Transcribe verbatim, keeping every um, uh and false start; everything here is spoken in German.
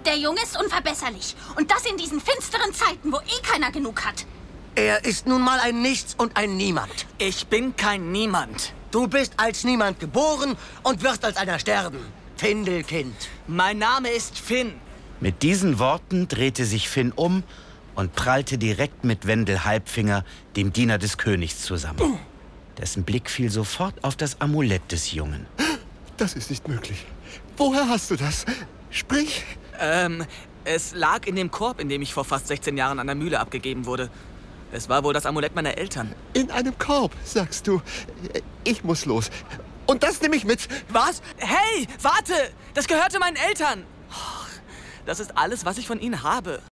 Der Junge ist unverbesserlich. Und das in diesen finsteren Zeiten, wo eh keiner genug hat. Er ist nun mal ein Nichts und ein Niemand. Ich bin kein Niemand. Du bist als Niemand geboren und wirst als einer sterben. Findelkind. Mein Name ist Finn. Mit diesen Worten drehte sich Finn um und prallte direkt mit Wendel Halbfinger, dem Diener des Königs, zusammen. Dessen Blick fiel sofort auf das Amulett des Jungen. Das ist nicht möglich. Woher hast du das? Sprich. Ähm, es lag in dem Korb, in dem ich vor fast sechzehn Jahren an der Mühle abgegeben wurde. Es war wohl das Amulett meiner Eltern. In einem Korb, sagst du. Ich muss los. Und das nehme ich mit. Was? Hey, warte! Das gehörte meinen Eltern! Das ist alles, was ich von ihnen habe.